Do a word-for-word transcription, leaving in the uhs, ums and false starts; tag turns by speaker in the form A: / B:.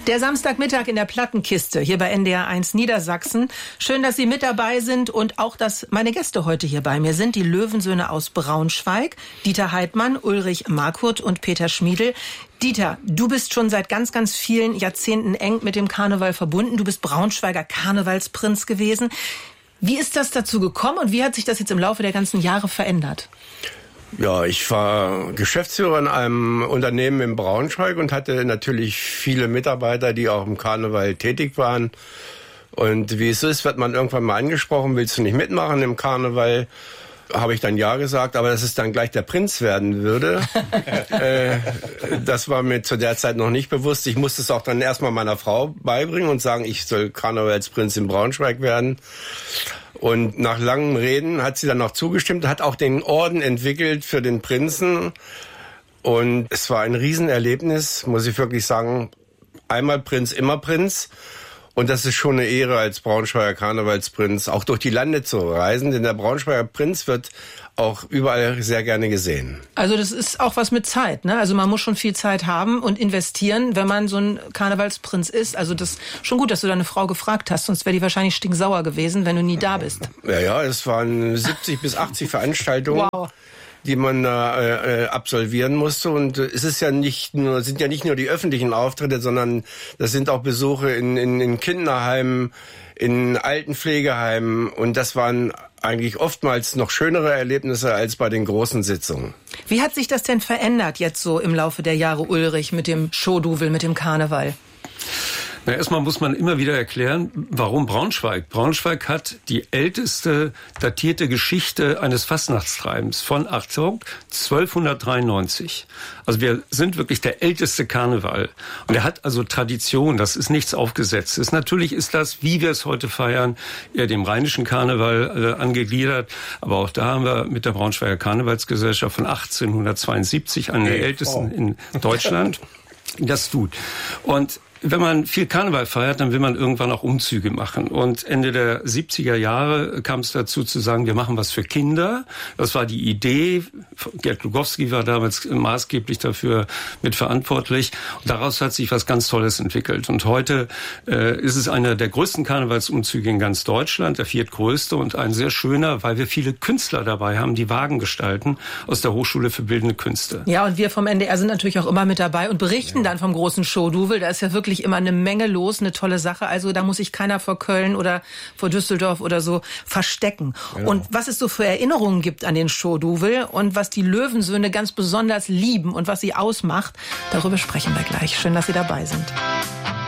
A: Der Samstagmittag in der Plattenkiste hier bei N D R eins Niedersachsen. Schön, dass Sie mit dabei sind und auch, dass meine Gäste heute hier bei mir sind. Die Löwensöhne aus Braunschweig, Dieter Heidmann, Ulrich Markurt und Peter Schmiedl. Dieter, du bist schon seit ganz, ganz vielen Jahrzehnten eng mit dem Karneval verbunden. Du bist Braunschweiger Karnevalsprinz gewesen. Wie ist das dazu gekommen und wie hat sich das jetzt im Laufe der ganzen Jahre verändert?
B: Ja, ich war Geschäftsführer in einem Unternehmen in Braunschweig und hatte natürlich viele Mitarbeiter, die auch im Karneval tätig waren. Und wie es so ist, wird man irgendwann mal angesprochen, willst du nicht mitmachen im Karneval? Habe ich dann ja gesagt, aber dass es dann gleich der Prinz werden würde, äh, das war mir zu der Zeit noch nicht bewusst. Ich musste es auch dann erstmal meiner Frau beibringen und sagen, ich soll Karnevalsprinz in Braunschweig werden. Und nach langem Reden hat sie dann noch zugestimmt, hat auch den Orden entwickelt für den Prinzen. Und es war ein Riesenerlebnis, muss ich wirklich sagen. Einmal Prinz, immer Prinz. Und das ist schon eine Ehre als Braunschweiger Karnevalsprinz, auch durch die Lande zu reisen. Denn der Braunschweiger Prinz wird auch überall sehr gerne gesehen.
A: Also das ist auch was mit Zeit, ne? Also man muss schon viel Zeit haben und investieren, wenn man so ein Karnevalsprinz ist. Also das ist schon gut, dass du deine Frau gefragt hast, sonst wäre die wahrscheinlich stinksauer gewesen, wenn du nie da bist.
B: Ja, ja, es waren siebzig bis achtzig Veranstaltungen. Wow. Die man äh, absolvieren musste. Und es ist ja nicht nur, sind ja nicht nur die öffentlichen Auftritte, sondern das sind auch Besuche in, in, in Kinderheimen, in Altenpflegeheimen. Und das waren eigentlich oftmals noch schönere Erlebnisse als bei den großen Sitzungen.
A: Wie hat sich das denn verändert jetzt so im Laufe der Jahre, Ulrich, mit dem Show-Douvel, mit dem Karneval?
C: Na, erstmal muss man immer wieder erklären, warum Braunschweig. Braunschweig hat die älteste datierte Geschichte eines Fastnachtstreibens von, Achtung, zwölfhundertdreiundneunzig. Also wir sind wirklich der älteste Karneval. Und er hat also Tradition, das ist nichts Aufgesetztes. Natürlich ist das, wie wir es heute feiern, eher dem rheinischen Karneval äh, angegliedert. Aber auch da haben wir mit der Braunschweiger Karnevalsgesellschaft von achtzehnhundertzweiundsiebzig, eine der ältesten in Deutschland, das tut. Und wenn man viel Karneval feiert, dann will man irgendwann auch Umzüge machen. Und Ende der siebziger Jahre kam es dazu zu sagen, wir machen was für Kinder. Das war die Idee. Gerd Lugowski war damals maßgeblich dafür mitverantwortlich. Und daraus hat sich was ganz Tolles entwickelt. Und heute äh, ist es einer der größten Karnevalsumzüge in ganz Deutschland, der viertgrößte und ein sehr schöner, weil wir viele Künstler dabei haben, die Wagen gestalten aus der Hochschule für Bildende Künste.
A: Ja, und wir vom N D R sind natürlich auch immer mit dabei und berichten ja. dann vom großen Show-Douvel. Da ist ja wirklich immer eine Menge los, eine tolle Sache. Also da muss sich keiner vor Köln oder vor Düsseldorf oder so verstecken. Genau. Und was es so für Erinnerungen gibt an den Show-Douvel und was die Löwensöhne ganz besonders lieben und was sie ausmacht, darüber sprechen wir gleich. Schön, dass Sie dabei sind.